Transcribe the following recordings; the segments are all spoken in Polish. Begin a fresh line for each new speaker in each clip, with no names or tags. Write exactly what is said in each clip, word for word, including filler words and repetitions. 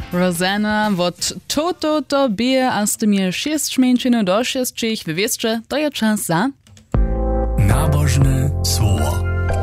Rosanna, wot toto to bije, a ste mieli šest šmenčiny do šestčich, wy wiecie, to je czas za...
Nabożne słowo.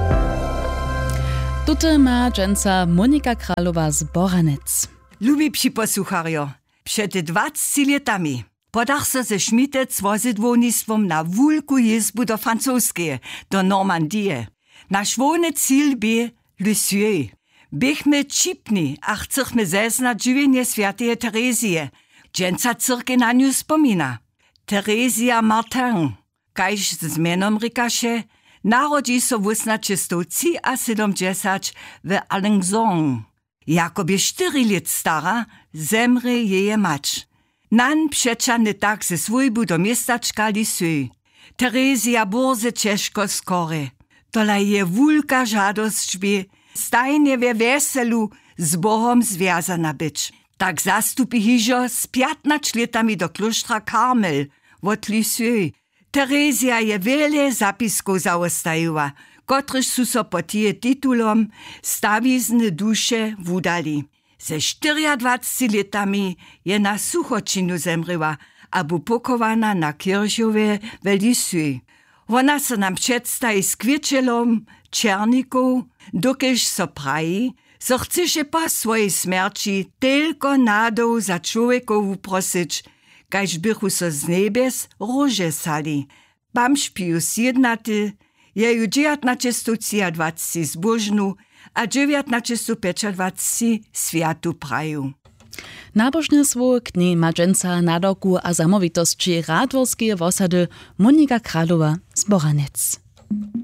Tutaj ma dżęca Monika Kralowa z Boranec.
Lubi psi posłuchario, przed dwadzieśćmi latami podach se ze Schmitec wozydłownictwom na wulku jezbu do Francoskiej, do Normandii. Nasz wolny cel by Lisieux. Bychmy čipni a chcechmy zeznać żywienie świętej Terezie. Dżęca cyrkę na nią wspomina. Terezia Martin, kajż z menom rikaše, narodzi so w siedemdziesiąt w Alençon. Jakoby cztery lat stara, zemrze jej mać. Nan przeczany tak ze swojbu do miestaczka Lisieux. Terezia burze ciężko skory. Tola je wulka żadość by, stajnie we weselu z Bohom związana być. Tak zastupi hižo z piętnastu latami do kloštra Karmel od Lisieux. Terezia je wiele zapisków zaostajała, kotryż su so po tie titulom stawizne dusze wudali. Ze dwadzieśćmi latami je na suchočinu zemryła, a bu pokowana na kirchhowie w Lisieux. Ona se nam przedstawi z kwiecielom, czerników, dokiż so praji, so chceše po swojej śmierci tylko nadą za człowiekowu prosić, kaž bychu so z niebies róże sali. Bamž Pius jednaty, je ju dziewiętnaście dwadzieścia zbożnu, a dziewiętnaście dwadzieścia światu praju.
Nabożne słowo knie ma dżęca nadoku a zamowitości radworskie wosady Monika Kralowa z Boranec.